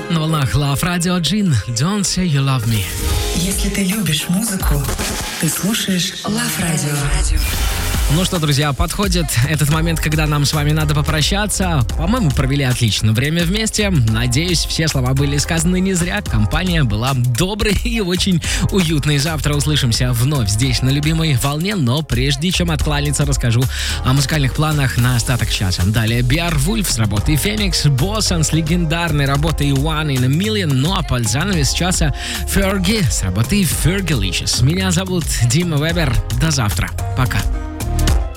На волнах Love Radio Джин, Don't Say You Love Me. Если ты любишь музыку, ты слушаешь Love Radio. Ну что, друзья, подходит этот момент, когда нам с вами надо попрощаться. По-моему, провели отлично время вместе. Надеюсь, все слова были сказаны не зря. Компания была доброй и очень уютной. Завтра услышимся вновь здесь, на любимой волне. Но прежде чем откланяться, расскажу о музыкальных планах на остаток часа. Далее Beowulf с работой Phoenix, Bossan с легендарной работой One in a Million. Ну а под занавес часа Fergie с работой Fergalicious. Меня зовут Дима Вебер. До завтра. Пока.